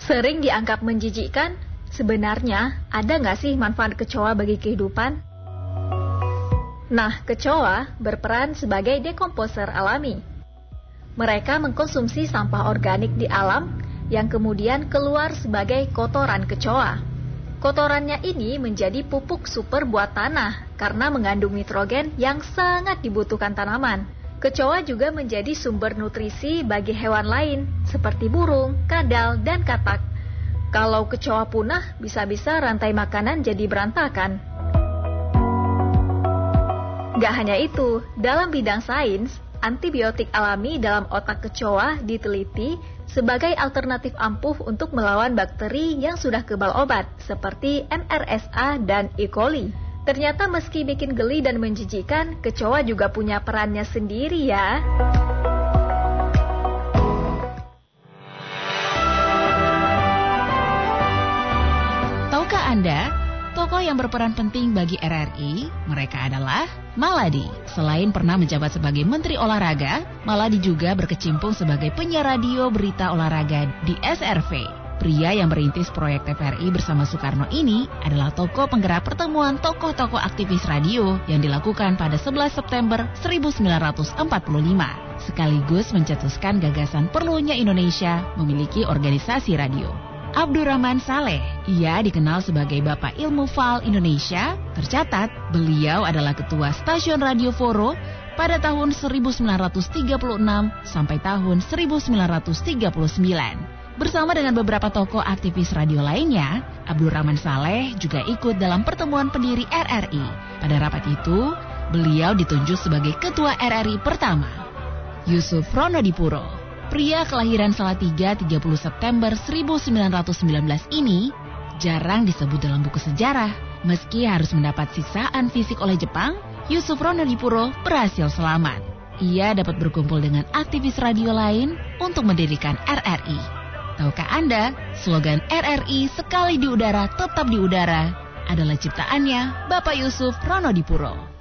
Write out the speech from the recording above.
Sering dianggap menjijikkan, sebenarnya ada nggak sih manfaat kecoa bagi kehidupan? Nah, kecoa berperan sebagai dekomposer alami. Mereka mengkonsumsi sampah organik di alam yang kemudian keluar sebagai kotoran kecoa. Kotorannya ini menjadi pupuk super buat tanah karena mengandung nitrogen yang sangat dibutuhkan tanaman. Kecoa juga menjadi sumber nutrisi bagi hewan lain seperti burung, kadal, dan katak. Kalau kecoa punah, bisa-bisa rantai makanan jadi berantakan. Gak hanya itu, dalam bidang sains, antibiotik alami dalam otak kecoa diteliti sebagai alternatif ampuh untuk melawan bakteri yang sudah kebal obat, seperti MRSA dan E. coli. Ternyata meski bikin geli dan menjijikan, kecoa juga punya perannya sendiri ya. Tahukah Anda, tokoh yang berperan penting bagi RRI, mereka adalah Maladi. Selain pernah menjabat sebagai Menteri Olahraga, Maladi juga berkecimpung sebagai penyiar radio berita olahraga di SRV. Pria yang merintis proyek TVRI bersama Soekarno ini adalah tokoh penggerak pertemuan tokoh-tokoh aktivis radio yang dilakukan pada 11 September 1945. Sekaligus mencetuskan gagasan perlunya Indonesia memiliki organisasi radio. Abdurrahman Saleh, ia dikenal sebagai Bapak Ilmu Fal Indonesia. Tercatat, beliau adalah ketua stasiun Radio Foro pada tahun 1936 sampai tahun 1939. Bersama dengan beberapa tokoh aktivis radio lainnya, Abdurrahman Saleh juga ikut dalam pertemuan pendiri RRI. Pada rapat itu, beliau ditunjuk sebagai ketua RRI pertama. Yusuf Ronodipuro, pria kelahiran Salatiga 30 September 1919 ini, jarang disebut dalam buku sejarah. Meski harus mendapat siksaan fisik oleh Jepang, Yusuf Ronodipuro berhasil selamat. Ia dapat berkumpul dengan aktivis radio lain untuk mendirikan RRI. Tahukah Anda, slogan RRI sekali di udara tetap di udara adalah ciptaannya Bapak Yusuf Ronodipuro.